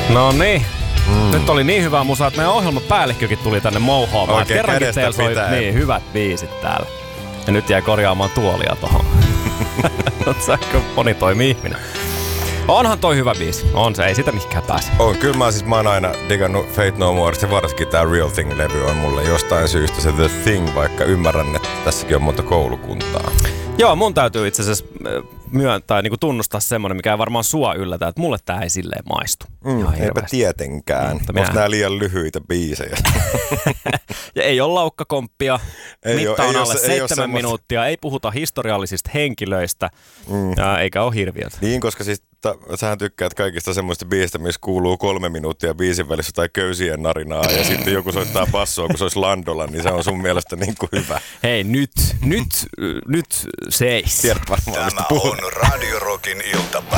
No niin. Nyt oli niin hyvä musa, että meidän ohjelmapäällikkökin tuli tänne mouhoamaan. Oikein kädestä pitää. Niin, hyvät biisit täällä. Ja nyt jäi korjaamaan tuolia tohon. Säkö monitoimi ihminen. Onhan toi hyvä biisi. On se, ei sitä mihinkään pääse. On, kyllä mä oon aina digannut Fate No More, se varsinkin tää Real Thing-levy on mulle jostain syystä se The Thing, vaikka ymmärrän, että tässäkin on monta koulukuntaa. Joo, mun täytyy itse asiassa myöntää, niin kuin tunnustaa semmoinen, mikä ei varmaan sua yllätä, että mulle tää ei silleen maistu. Eipä tietenkään. Onko nää liian lyhyitä biisejä? Ja ei ole laukkakomppia, mitta on alle 7 minuuttia, ei puhuta historiallisista henkilöistä, eikä ole hirviötä. Niin, koska siis sähän tykkäät kaikista semmoista biisistä, missä kuuluu 3 minuuttia biisin välissä tai köysien narinaa ja sitten joku soittaa bassoa, kun se olisi Landola, niin se on sun mielestä niin kuin hyvä. Hei, nyt seis. Tiedät varmaan, Tämä on Radio Rockin iltapäivä.